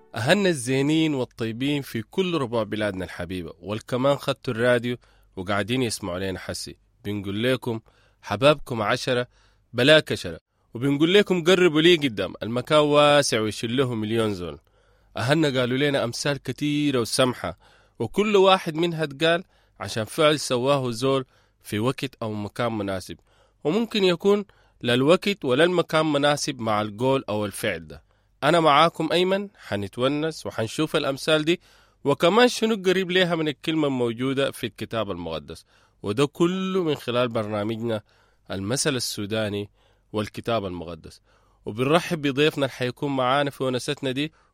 أهلنا الزينين والطيبين في كل ربوع بلادنا الحبيبة، والكمان خدتوا الراديو وقاعدين يسمعوا لنا حسي. بنقول لكم حبابكم 10 بلا كشرة، وبنقول لكم قربوا لي قدام، المكان واسع ويشيل له مليون زول. أهلنا قالوا لنا أمثال كتيرة وسمحة، وكل واحد منها اتقال عشان فعل سواه زول في وقت أو مكان مناسب، وممكن يكون لا الوقت ولا المكان مناسب مع القول أو الفعل ده. أنا معاكم أيمن، حنتونس وحنشوف الأمثال دي وكمان شنو قريب ليها من الكلمة الموجودة في الكتاب المقدس، وده كله من خلال برنامجنا المثل السوداني والكتاب المقدس. وبنرحب بضيفنا اللي حيكون معانا في ونستنا دي،